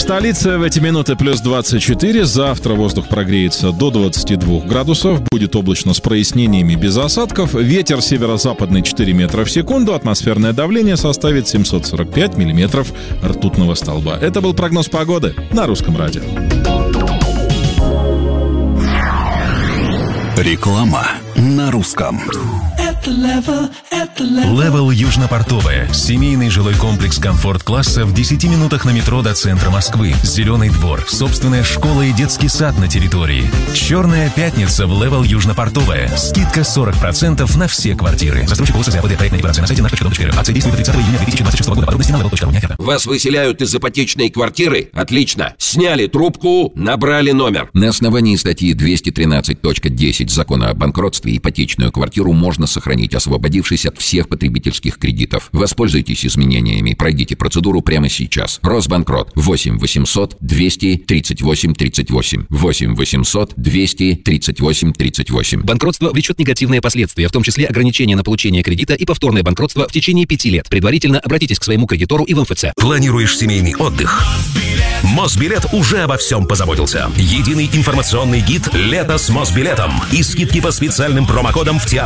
столице в эти минуты плюс 24. Завтра воздух прогреется до 22 градусов. Будет облачно с прояснениями без осадков. Ветер северо-западный 4 метра в секунду. Атмосферное давление составит 745 миллиметров ртутного столба. Это был прогноз погоды на Русском радио. Реклама на русском. Level Южно-Портовая. Семейный жилой комплекс комфорт-класса в 10 минутах на метро до центра Москвы. Зеленый двор, собственная школа и детский сад на территории. Черная пятница в Level Южно-Портовая. Скидка 40% на все квартиры. Застройщик ОСЗ АПД. Проектная декларация на сайте nаш.дом.рф. Акция действует до 30 июня 2026 года. Подробности на level.ru. Вас выселяют из ипотечной квартиры? Отлично. Сняли трубку, набрали номер. На основании статьи 213.10 Закона о банкротстве ипотечную квартиру можно сохранить, освободившись от всех потребительских кредитов. Воспользуйтесь изменениями. Пройдите процедуру прямо сейчас. Росбанкрот. 8 800 238 38. 8 800 238 38. Банкротство влечет негативные последствия, в том числе ограничение на получение кредита и повторное банкротство в течение 5 лет. Предварительно обратитесь к своему кредитору и в МФЦ. Планируешь семейный отдых? Мосбилет уже обо всем позаботился. Единый информационный гид «Лето с Мосбилетом» и скидки по специальным промокодам в театре.